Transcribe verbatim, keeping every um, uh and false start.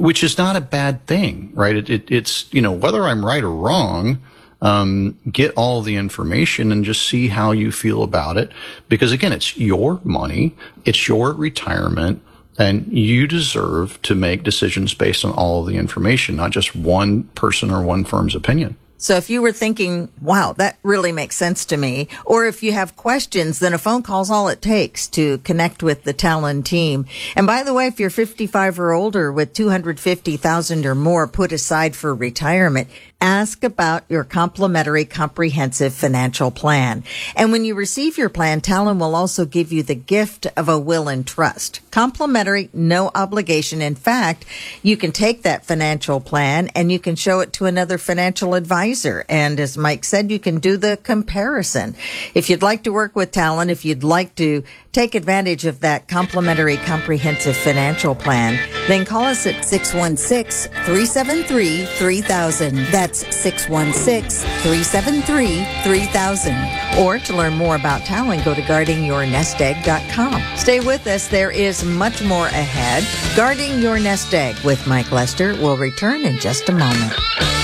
which is not a bad thing, right? It, it, it's, you know, whether I'm right or wrong, um, get all the information and just see how you feel about it. Because again, it's your money, it's your retirement, and you deserve to make decisions based on all of the information, not just one person or one firm's opinion. So if you were thinking, wow, that really makes sense to me, or if you have questions, then a phone call's all it takes to connect with the Talon team. And by the way, if you're fifty-five or older with two hundred fifty thousand dollars or more put aside for retirement, ask about your complimentary comprehensive financial plan. And when you receive your plan, Talon will also give you the gift of a will and trust. Complimentary, no obligation. In fact, you can take that financial plan and you can show it to another financial advisor. And as Mike said, you can do the comparison. If you'd like to work with Talon, if you'd like to take advantage of that complimentary comprehensive financial plan, then call us at six one six, three seven three, three thousand. That's six one six, three seven three, three thousand. Or to learn more about Talon, go to guarding your nest egg dot com. Stay with us. There is much more ahead. Guarding Your Nest Egg with Mike Lester will return in just a moment.